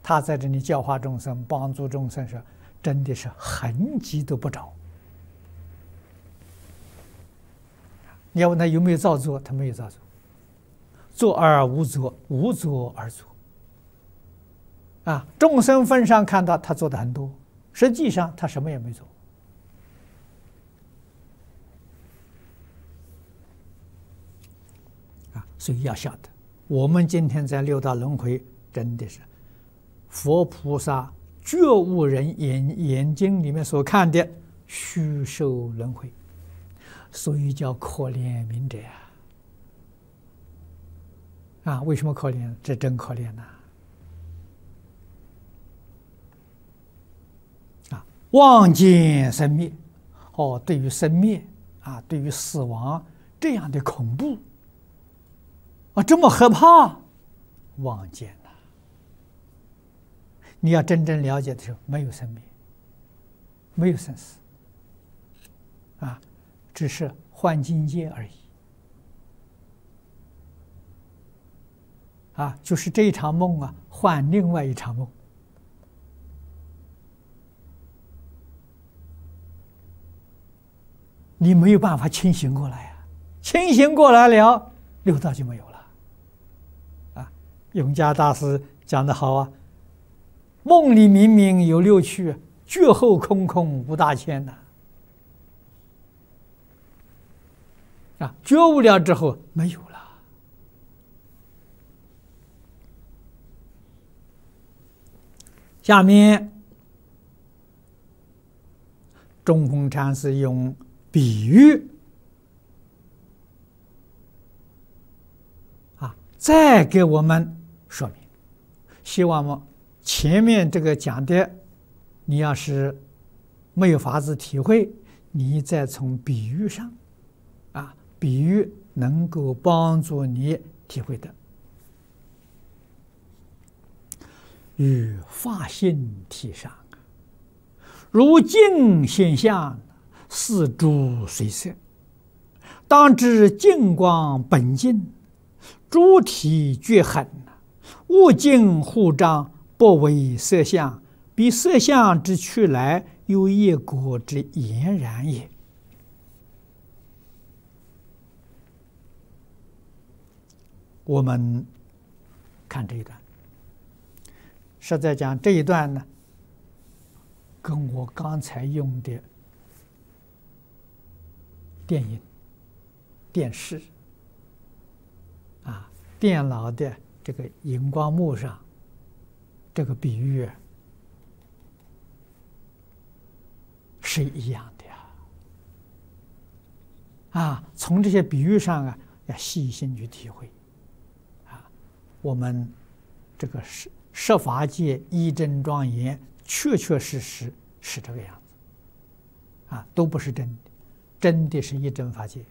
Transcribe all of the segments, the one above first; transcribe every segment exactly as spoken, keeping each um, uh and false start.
他在这里教化众生、帮助众生时，真的是痕迹都不着。你要问他有没有造作，他没有造作。作而无作，无作而作。啊，众生分上看到他做的很多，实际上他什么也没做。啊，所以要晓得，我们今天在六道轮回，真的是佛菩萨觉悟人眼眼睛里面所看的虚受轮回，所以叫可怜悯者呀。啊，为什么可怜？这真可怜呐！啊，望见生灭，哦，对于生灭啊，对于死亡这样的恐怖啊，这么害怕，望见了。你要真正了解的时候，没有生灭，没有生死，啊，只是换境界而已。啊，就是这一场梦啊，换另外一场梦。你没有办法清醒过来呀、啊，清醒过来了，六道就没有了。啊，永嘉大师讲得好啊，梦里明明有六趣，觉后空空无大千呐。啊，觉悟了之后没有了。下面，中峰禅师用比喻啊，再给我们说明。希望我前面这个讲的，你要是没有法子体会，你再从比喻上，啊，比喻能够帮助你体会的。与法性体上，如镜现象，似诸随色。当知净光本净，诸体俱很，物镜互彰，不为色相，比色相之去来，有业果之俨然也。我们看这一段。实在讲，这一段呢，跟我刚才用的电影、电视啊、电脑的这个荧光幕上这个比喻是一样的呀。啊，从这些比喻上啊，要细心去体会。啊，我们这个是。设法界一真庄严，确确实实是这个样子，啊，都不是真的，真的是一真法界，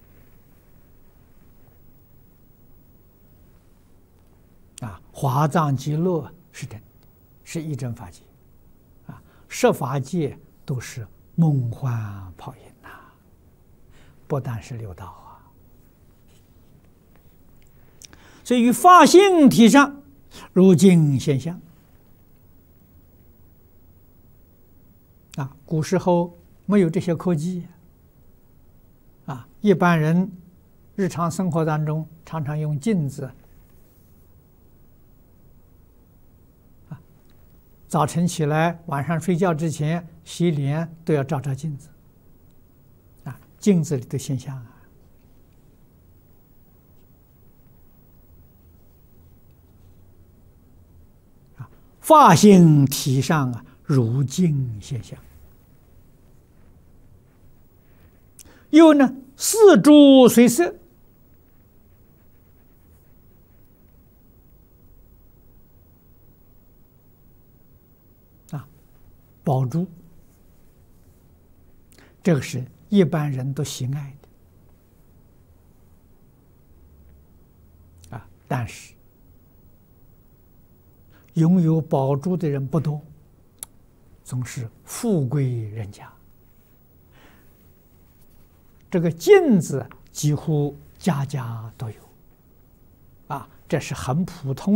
啊，华藏极乐是真的，是一真法界，啊，设法界都是梦幻泡影呐，不但是六道啊，所以于法性体上。如镜现象啊，古时候没有这些科技啊，一般人日常生活当中常常用镜子啊，早晨起来、晚上睡觉之前洗脸都要照照镜子啊，镜子里的现象啊。法性体上啊，如镜现象。又呢，似诸随色啊，宝珠，这个是一般人都喜爱的啊，但是。拥有宝珠的人不多，总是富贵人家。这个镜子几乎家家都有，啊，这是很普通。